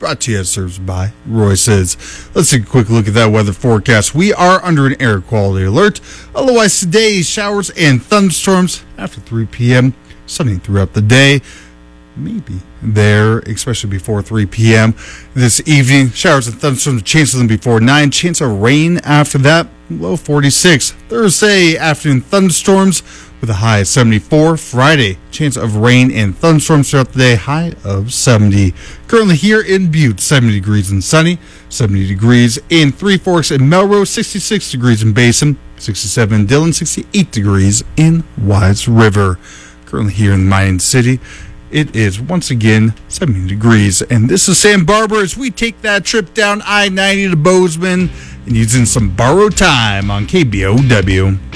Brought to you as served by Royce's. Let's take a quick look at that weather forecast. We are under an air quality alert. Otherwise, today, showers and thunderstorms after 3 p.m. Sunny throughout the day. Maybe there, especially before 3 p.m. This evening, showers and thunderstorms, chance of them before 9. Chance of rain after that, low 46. Thursday, afternoon thunderstorms with a high of 74. Friday, chance of rain and thunderstorms throughout the day, high of 70. Currently here in Butte, 70 degrees and sunny. 70 degrees in Three Forks and Melrose. 66 degrees in Basin. 67 in Dillon. 68 degrees in Wise River. Currently here in Mining City, it is once again 70 degrees. And this is Sam Barber as we take that trip down I-90 to Bozeman and using some borrowed time on KBOW.